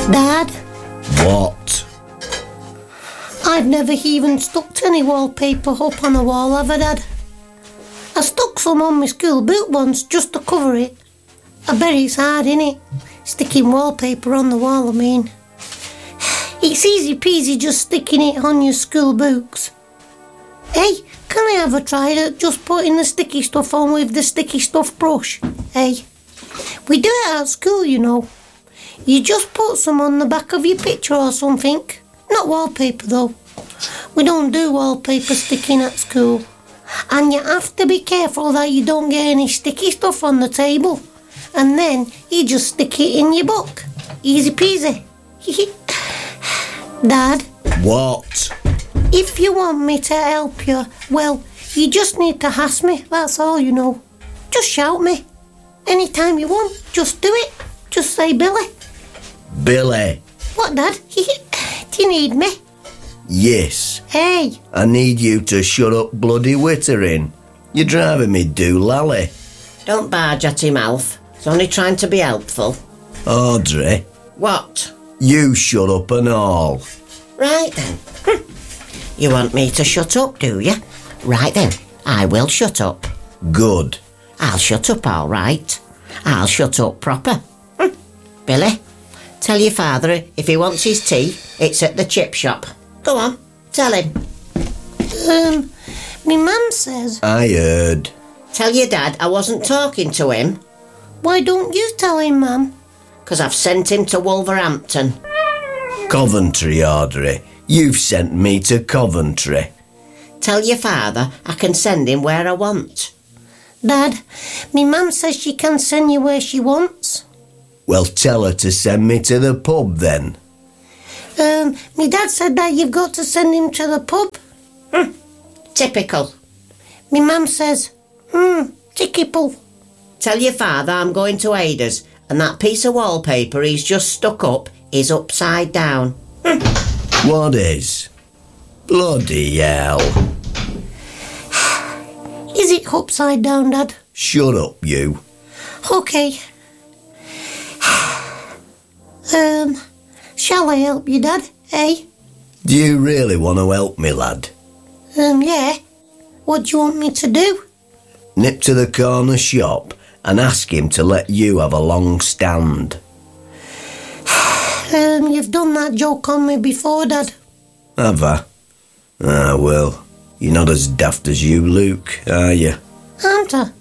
Dad? What? I've never even stuck any wallpaper up on a wall, have I, Dad? I stuck some on my school boot once just to cover it. I bet it's hard, innit? Sticking wallpaper on the wall, I mean. It's easy peasy just sticking it on your school books. Hey, can I have a try at just putting the sticky stuff on with the sticky stuff brush? Hey, we do it at school, you know. You just put some on the back of your picture or something. Not wallpaper, though. We don't do wallpaper sticking at school. And you have to be careful that you don't get any sticky stuff on the table. And then you just stick it in your book. Easy peasy. Dad? What? If you want me to help you, well, you just need to ask me, that's all, you know. Just shout me. Anytime you want, just do it. Just say Billy. Billy. What, Dad? Do you need me? Yes. Hey. I need you to shut up bloody whittering. You're driving me doolally. Don't barge at him, Alf. He's only trying to be helpful. Audrey. What? You shut up and all. Right then. You want me to shut up, do you? Right then, I will shut up. Good. I'll shut up, all right. I'll shut up proper. Billy, tell your father if he wants his tea, it's at the chip shop. Go on, tell him. Me mum says... I heard. Tell your dad I wasn't talking to him. Why don't you tell him, Mum? 'Cause I've sent him to Wolverhampton. Coventry, Audrey. You've sent me to Coventry. Tell your father I can send him where I want. Dad, me mum says she can send you where she wants. Well, tell her to send me to the pub then. Me dad said that you've got to send him to the pub. Typical. Me mum says, typical. Tell your father I'm going to Ada's and that piece of wallpaper he's just stuck up is upside down. What is? Bloody hell. Is it upside down, Dad? Shut up, you. Okay. Shall I help you, Dad? Eh? Do you really want to help me, lad? Yeah. What do you want me to do? Nip to the corner shop and ask him to let you have a long stand. You've done that joke on me before, Dad. Have I? Ah, well, you're not as daft as you, Luke, are you? Aren't I?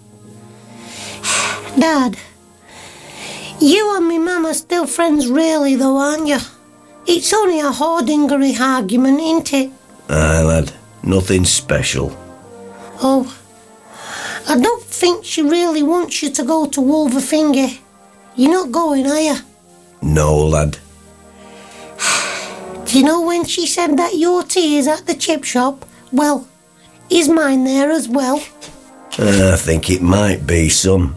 Dad, you and me mum are still friends really though, aren't you? It's only a Hordingery argument, ain't it? Aye, lad, nothing special. Oh, I don't think she really wants you to go to Wolverfinger. You're not going, are you? No, lad. Do you know when she said that your tea is at the chip shop? Well, is mine there as well? I think it might be some.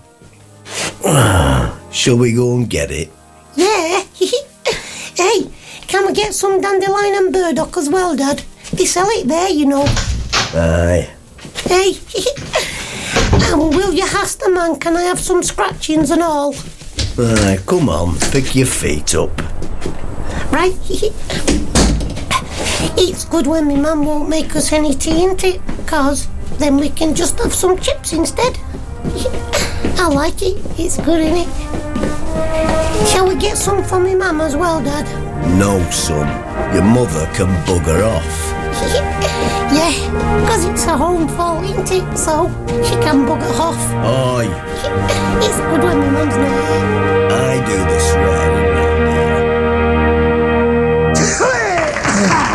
Shall we go and get it? Yeah. Hey, can we get some dandelion and burdock as well, Dad? They sell it there, you know. Aye. Hey, will you ask the man, can I have some scratchings and all? Aye, come on, pick your feet up. Right. It's good when my mum won't make us any tea, ain't it? 'Cause then we can just have some chips instead. I like it. It's good, innit? Shall we get some for my mum as well, Dad? No, son. Your mother can bugger off. Yeah, 'cause it's her own fault, ain't it? So she can bugger off. Aye. It's good when my mum's not here. Aye.